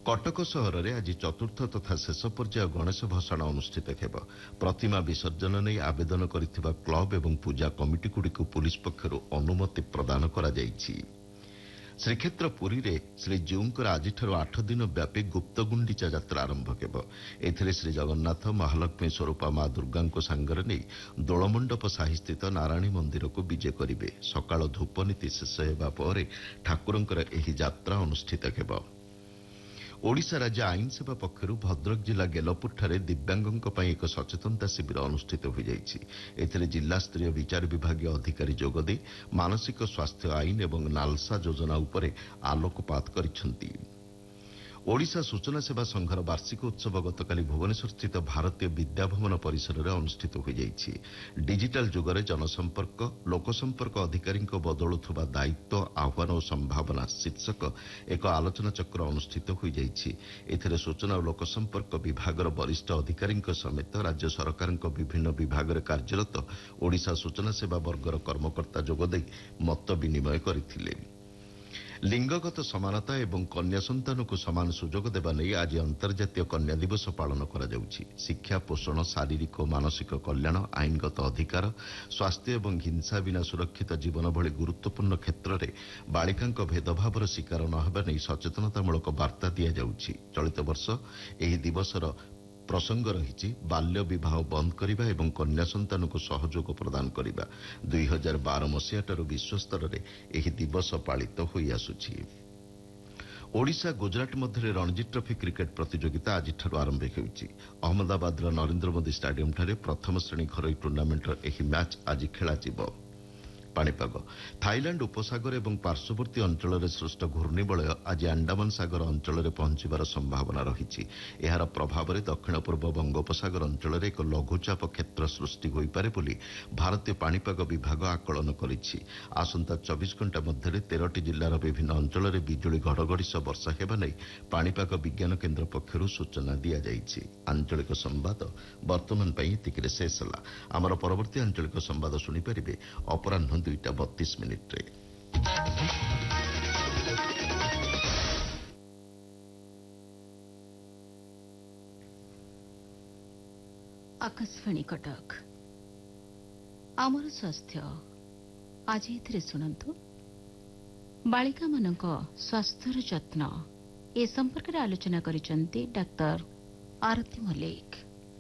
कटक सहर में आज चतुर्थ तथा शेष पर्याय गणेश भसाण अनुष्ठित हेब। प्रतिमा विसर्जन नहीं आवेदन करिथिबा क्लब एवं पूजा कमिटी गुड़िक पुलिस पक्षर अनुमति प्रदान करा जायछि। श्रीक्षेत्र पुरी रे श्रीजीउंकर आज 8 दिन व्यापी गुप्त गुंडीचा यात्रा आरंभ हेब। एथिरे श्री जगन्नाथ महालक्ष्मी स्वरूपा मां दुर्गा सांगरे नहीं दोलमंडप साही स्थित नारायणी मंदिर को विजे करिवे। सकाळ धूप नीति शेष हेबा परे ठाकुरंकर एही यात्रा अनुष्ठित हेब। ओडिशा राज्य आईन सेवा पक्षर भद्रक जिला गेलपुरଠାରେ दिव्यांगों ପାଇଁ ଏକ ସଚେତନତା ଶିବିର ଅନୁଷ୍ଠିତ ହୋଇଯାଇଛି। ଏଥିରେ ଜିଲ୍ଲା ସ୍ତରୀୟ ବିଚାର ବିଭାଗୀୟ ଅଧିକାରୀ ଯୋଗଦେଇ ମାନସିକ ସ୍ୱାସ୍ଥ୍ୟ ଆଇନ ଏବଂ ନାଲସା ଯୋଜନା ଉପରେ ଆଲୋକପାତ କରିଛନ୍ତି। ओडिशा सूचना सेवा संघर वार्षिक उत्सव गतकाली भुवनेश्वरस्थित भारतीय विद्याभवन परिसर में अनुष्ठित हो जाइछि। डिजिटल जुगरे जनसंपर्क लोकसंपर्क अधिकारी बदलुवा दायित्व आह्वान और संभावना शीर्षक एक आलोचना चक्र अनुष्ठित हो जाइछि। एथिरे सूचना और लोकसंपर्क विभागर वरिष्ठ अधिकारी समेत राज्य सरकार विभिन्न विभाग में कार्यरत ओडिशा सूचना सेवा वर्गर कर्मकर्ता जोगदे मत विनिमय करथिले। लिंगगत समानता एवं कन्या संतान को समान सुजोग देवा नहीं आज अंतर्जातीय कन्या दिवस पालन करा जाउछि। शिक्षा पोषण शारीरिक और मानसिक कल्याण आईनगत अधिकार स्वास्थ्य एवं हिंसा बिना सुरक्षित जीवन भली गुरुत्वपूर्ण क्षेत्र में बालिका भेदभावर शिकार न हेबा नहीं सचेतनतामूलक वार्ता दि जाउछि। चलित वर्ष एही दिवसर प्रसंग रही बाल्य विवाह बंद करने एवं कन्या संतान को सहयोग प्रदान करने 2012 मसीहार विश्वस्तर में यह दिवस पालित हो आसुछि। ओडिशा गुजरात मध्य रणजी ट्रॉफी क्रिकेट प्रतियोगिता आज आरंभ होउछि। अहमदाबाद नरेंद्र मोदी स्टाडियम ठारे प्रथम श्रेणी घरोई टूर्नामेंटर यह मैच आज खेलाजिब। पाणीपाग थाईलैंड उपसागर एवं पार्श्ववर्ती अंचल में सृष्ट घूर्णिबलय आज अंडमान सागर अंचल में पहुंचबार संभावना रही। यार प्रभाव में दक्षिण पूर्व बंगोपसागर अंचल में एक लघुचाप क्षेत्र सृष्टि हो पारे बोली भारतीय पाणीपाग विभाग आकलन करिछि। आसंता 24 घंटा मध्य 13टी जिल्लार विभिन्न अंचल में बिजुली घड़घड़ी सह वर्षा हेबा नहीं पाणीपाग विज्ञान केन्द्र पक्षर सूचना दि जाइछि। आंचलिक संवाद वर्तमान एतिकिरे शेष होला। आमर परवर्ती आंचलिक संवाद शुणिपारे अपराह्न 2:32 आकाशवाणी कटक आमर स्वास्थ्य आज एथिरे सुनंतु बालिका मानक स्वास्थ्यर जत्न ए संपर्क में आलोचना करिसेंती डाक्टर आरती मल्लिक।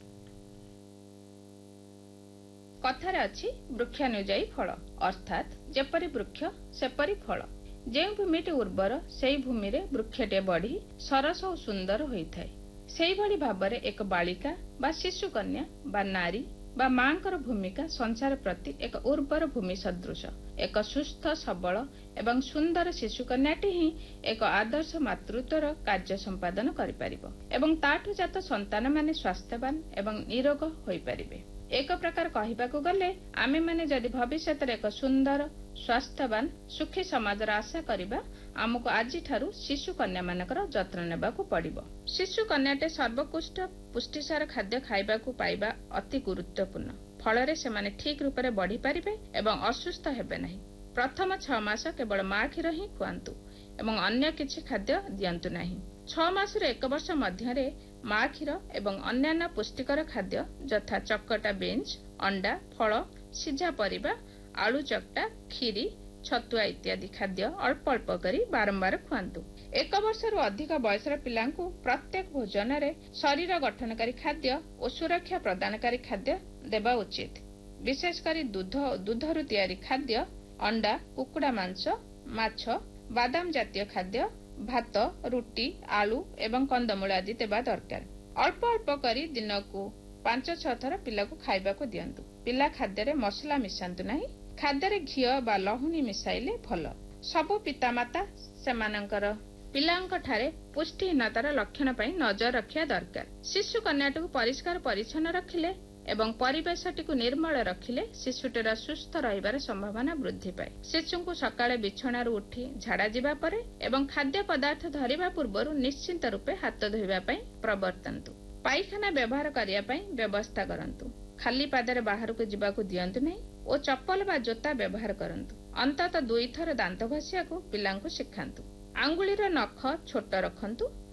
कथार अच्छी वृक्षानुजाई फल अर्थात जेपरी वृक्ष सेपरी फल। जे भूमिटी उर्वर से भूमि रे वृक्षटे बढ़ी सरस और सुंदर होता है। से भली भाबरे एक बालिका बा शिशु कन्या बा नारी बा मांकर भूमिका संसार प्रति एक उर्वर भूमि सदृश। एक सुस्थ सबल एवं सुंदर शिशु कन्याटी ही एक आदर्श मातृत्वर कार्य संपादन करिपारिबो एवं ताठु जात संतान माने स्वास्थ्यवान एवं निरोग होई परिबे। एक प्रकार कहबाकू गले आमे माने जदि भविष्य एक सुंदर स्वास्थ्यवान सुखी समाजर आशा करिबा आमको आज ठारू शिशु कन्या मानकर जत्न नेबाकू पड़िबो। शिशु कन्याटे सर्वोत्कृष्ट पुष्टिसार खाद्य खाइबाकू पाइबा अति गुरुत्वपूर्ण। फल से माने ठीक रूप से बढ़ी पारिबे एवं असुस्थ हेबे नहीं। प्रथम 6 मास केवल मां क्षीर ही खुआंतु एवं अन्य किछि खाद्य दियंतु नहीं। 6 मास 1 वर्ष मध्य मां क्षीर एवं अन्यान्य पुष्टिकर खाद्य यथा चकटा बीन्स अंडा फल सिझा परिबा आलू चकटा खीरी छतुआ इत्यादि खाद्य अल्प अल्प करी बारंबार खुआंतु। 1 वर्ष अधिक बयसर पिलांकु प्रत्येक भोजन रे शरीर गठनकारी खाद्य और सुरक्षा प्रदानकारी खाद्य देबा उचित। विशेषकर दूधरु तैयारी खाद्य अंडा कुकुड़ा मांस माछ बादाम जातीय खाद्य भात रुटी आलू एवं कंदमूल आदि देबा दरकार। अल्प अल्प करी दिन को 5-6 थर पिला को खाइबा को दियंतु। पिला खाद्य रे मसला मिसांतु नहीं। खाद्य रे घी बा लहुनी मिसाइले भल। सबु पितामाता सेमानंकर पिलांक ठारे पुष्टिहीनतार लक्षण पई नजर रखिया दरकार। शिशु कन्याटी को परिष्कार परिच्छन्न रखिले एवं परिवेशटी को निर्मल रखिले शिशुटीर सुस्थ रहिबार संभावना वृद्धि पाए। शिशु को सकाळे बिछणारू उठी झाड़ा जिबा परे एवं खाद्य पदार्थ धरिबा पूर्वरु निश्चिंत रूपे हाथ धोइबा पई प्रवर्तन्तु। पायखाना व्यवहार करिया पई व्यवस्था करंतु। खाली पादरे बाहर को जिबाकू दियंतु नहीं और चप्पल बा जोता व्यवहार करंतु। अंततः 2 थर दांत घसिया को पिलांकु शिखांतु। आंगुलीर नख छोट रखंतु